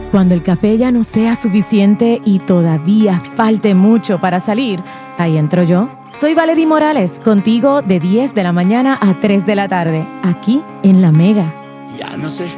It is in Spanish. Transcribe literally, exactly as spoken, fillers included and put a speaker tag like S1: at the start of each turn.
S1: Cuando el café ya no sea suficiente y todavía falte mucho para salir, ahí entro yo. Soy Valerie Morales, contigo de diez de la mañana a tres de la tarde, aquí en La Mega.
S2: Ya no sé